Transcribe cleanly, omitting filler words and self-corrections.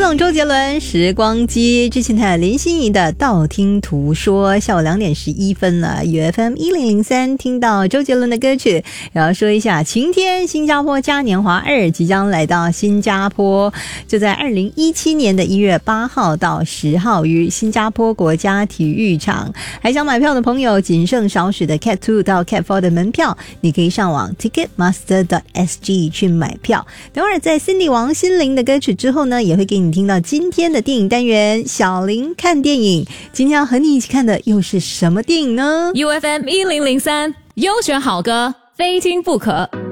送周杰伦时光机，之前还有林心怡的道听途说。下午2点11分了，UFM 1003听到周杰伦的歌曲。然后说一下，晴天新加坡嘉年华2即将来到新加坡，就在2017年的1月8号到10号于新加坡国家体育场。还想买票的朋友，仅剩少许的 Cat 2到 Cat 4的门票，你可以上网 Ticketmaster.sg 去买票。等会儿在 Cindy 王心凌的歌曲之后呢，也会给你听到今天的电影单元小林看电影。今天要和你一起看的又是什么电影呢？ UFM 1003优选好歌，非听不可。